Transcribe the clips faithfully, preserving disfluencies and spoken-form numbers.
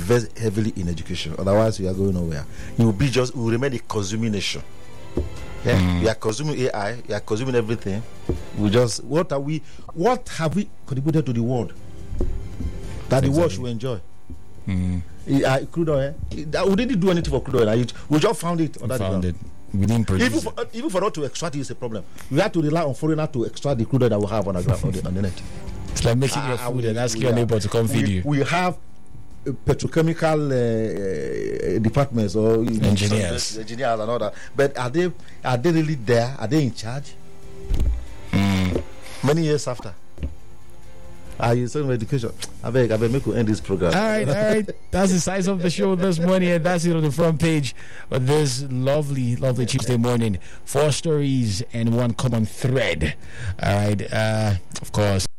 invest heavily in education. Otherwise, we are going nowhere. You will be just, we will remain a consuming nation. Yeah, mm. we are consuming A I, we are consuming everything. We just, what are we, what have we contributed to the world that exactly. the world should enjoy? Mm. Uh, crude oil, uh, we didn't do anything for crude oil. We just found it. On we that found ground. it. We didn't produce even for, uh, even for us to extract it is a problem. We have to rely on foreigners to extract the crude oil that we have on, the, on, the, on the net. It's like making uh, your food we, and asking your neighbor to come we, feed you. We have uh, petrochemical uh, uh, departments or engineers, know, engineers and all that. But are they are they really there? Are they in charge? Mm. Many years after. Are you saying education? I beg, I beg, make we end this program. All right, all right. That's the size of the show this morning, and that's it on the front page of this lovely, lovely Tuesday morning. Four stories and one common thread. All right, uh, of course,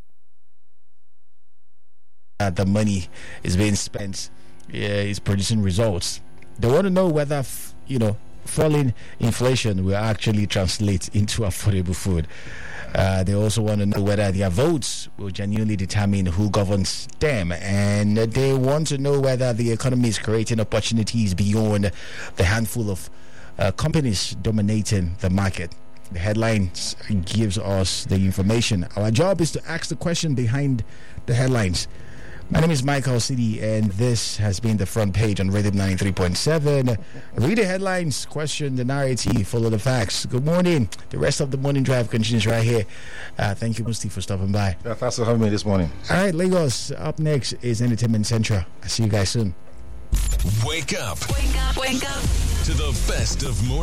uh, the money is being spent. Yeah, is producing results. They want to know whether, f- you know, falling inflation will actually translate into affordable food. Uh, they also want to know whether their votes will genuinely determine who governs them, and they want to know whether the economy is creating opportunities beyond the handful of uh, companies dominating the market. The headlines gives us the information. Our job is to ask the question behind the headlines. My name is Michael City, and this has been the front page on Rhythm ninety-three point seven. Read the headlines, question the narrative, follow the facts. Good morning. The rest of the morning drive continues right here. Uh, thank you, Musti, for stopping by. Yeah, thanks for having me this morning. All right, Lagos. Up next is Entertainment Central. I'll see you guys soon. Wake up. Wake up. Wake up. To the best of morning.